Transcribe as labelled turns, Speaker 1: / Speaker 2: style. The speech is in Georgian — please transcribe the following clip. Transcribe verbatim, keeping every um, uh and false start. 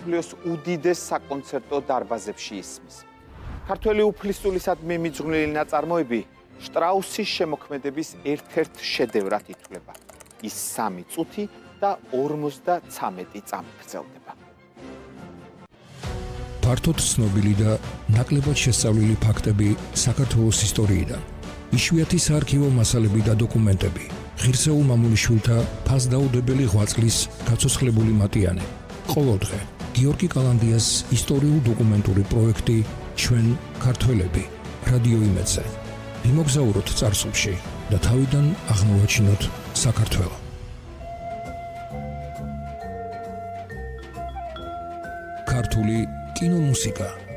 Speaker 1: მსოფლიოს უდიდეს საკონცერტო დარბაზებში ისმის. ქართველი უფლისწულისადმი მიძღვნილი ნაწარმოები შტრაუსის შემოქმედების ერთ-ერთ შედევრად ითვლება. ის სამი წუთი და ორმოცდაცამეტი წამი გრძელდება.
Speaker 2: ფართოდ ცნობილი და ნაკლებად შესწავლილი ფაქტები საქართველოს ისტორიიდან. იშვიათი საარქივო მასალები და დოკუმენტები. ღირსეულ მამულიშვილთა ფასდაუდებელი ღვაწლის გაცოცხლებული მატიანე. ყოველდღე გიორგი კალანდიას ისტორიულ-დოკუმენტური პროექტი ჩვენ ქართველები რადიო იმედზე. მიმოგზაუროთ წარსულში და თავიდან აღმოვაჩინოთ საქართველო. ქართული კინომუსიკა